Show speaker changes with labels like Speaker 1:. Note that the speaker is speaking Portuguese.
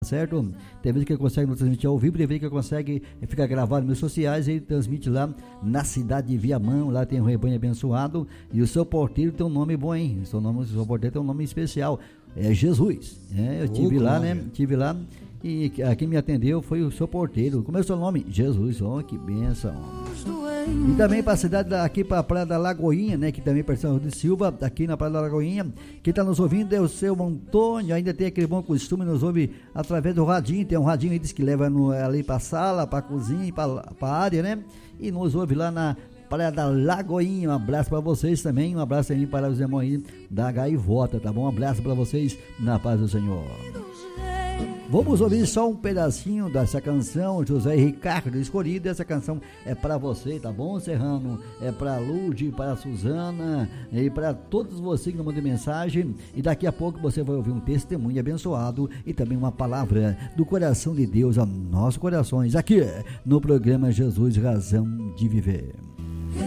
Speaker 1: certo? Tem vezes que ele consegue nos transmitir ao vivo, tem vezes que ele consegue ficar gravado nos meus sociais, ele transmite lá na cidade de Viamão, lá tem um rebanho abençoado, e o seu porteiro tem um nome bom, hein? O seu porteiro tem um nome especial, é Jesus, eu estive lá, né? Estive lá, e quem me atendeu foi o seu porteiro. Como é o seu nome? Jesus. Que bênção. E também para a cidade aqui, para a Praia da Lagoinha, né, que também pertence de Silva, aqui na Praia da Lagoinha. Quem está nos ouvindo é o seu Antônio, ainda tem aquele bom costume, nos ouve através do radinho. Tem um radinho aí, diz que leva ali para a sala, para a cozinha, para a área, né, e nos ouve lá na Praia da Lagoinha. Um abraço para vocês também, um abraço aí para os irmãos aí da Gaivota, tá bom? Um abraço para vocês, na paz do Senhor. Vamos ouvir só um pedacinho dessa canção, José Ricardo Escolhido. Essa canção é para você, tá bom, Serrano? É para Lúcia, para Suzana e para todos vocês que mandam mensagem. E daqui a pouco você vai ouvir um testemunho abençoado e também uma palavra do coração de Deus a nossos corações, aqui no programa Jesus Razão de Viver.